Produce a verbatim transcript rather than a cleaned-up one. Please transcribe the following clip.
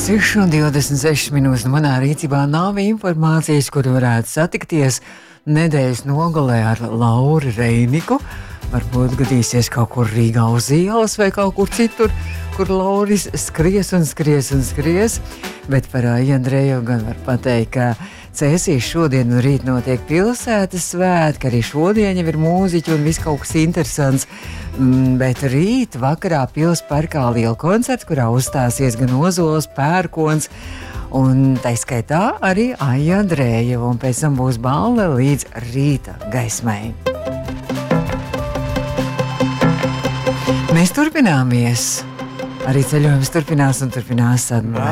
seši un divdesmit sešas minūtes. Manā rīcībā nav informācijas, kur varētu satikties nedēļas nogalē ar Lauru Reiniku. Varbūt gadīsies kaut kur Rīgā uz ielas vai kaut kur citur, kur Lauris skries un skries un skries. Bet par Aiju Andrejevu gan var pateikt, ka Cēsīs šodien un rīt notiek pilsētas svētki, arī šodien jau ir mūziķi un viss kaut kas interesants. Bet rīt vakarā Pils parkā liela koncerts, kurā uzstāsies gan Ozols, Pērkons un tā skaitā arī Aija Andrejeva, un pēc tam būs balle līdz rīta gaismai. Mēs turpināmies. Arī ceļojums turpinās un turpinās atbildēt.